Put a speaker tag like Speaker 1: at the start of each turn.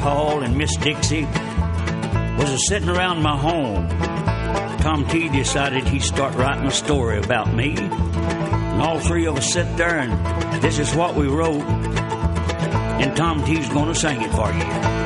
Speaker 1: Paul and Miss Dixie was a sitting around my home. Tom T decided he'd start writing a story about me. And all three of us sat there, and this is what we wrote. And Tom T's gonna sing it for you.